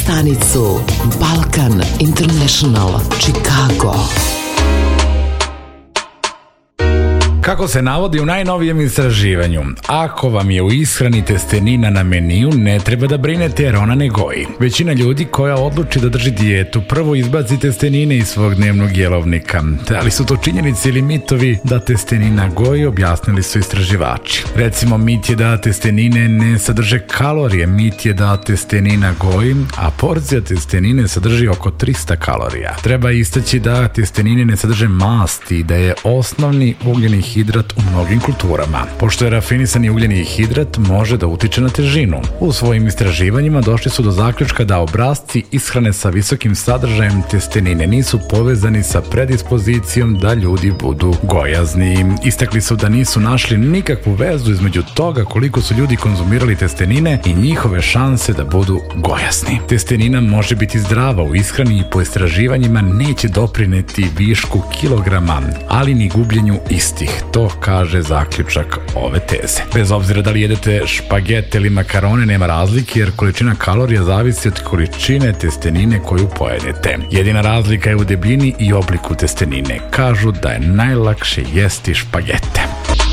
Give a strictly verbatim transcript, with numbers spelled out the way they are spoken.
stanicu Balkan International Chicago. Kako se navodi u najnovijem istraživanju, ako vam je u ishrani testenina na meniju, ne treba da brinete jer ona ne goji. Većina ljudi koja odluči da drži dijetu prvo izbaci testenine iz svog dnevnog jelovnika. Ali su to činjenice ili mitovi da testenina goji, objasnili su istraživači. Recimo, mit je da testenine ne sadrže kalorije, mit je da testenina goji, a porcija testenine sadrži oko trista kalorija. Treba istaći da testenine ne sadrže masti i da je osnovni ugljeni hidrat u mnogim kulturama. Pošto je rafinisani ugljeni hidrat može da utiče na težinu. U svojim istraživanjima došli su do zaključka da obrasci ishrane sa visokim sadržajem testenine nisu povezani sa predispozicijom da ljudi budu gojazni. Istakli su da nisu našli nikakvu vezu između toga koliko su ljudi konzumirali testenine i njihove šanse da budu gojasni. Testenina može biti zdrava u ishrani i po istraživanjima neće doprineti višku kilograma, ali ni gubljenju istih. To kaže zaključak ove teze. Bez obzira da li jedete špagete ili makarone, nema razlike jer količina kalorija zavisi od količine testenine koju pojedete. Jedina razlika je u debljini i obliku testenine. Kažu da je najlakše jesti špagete.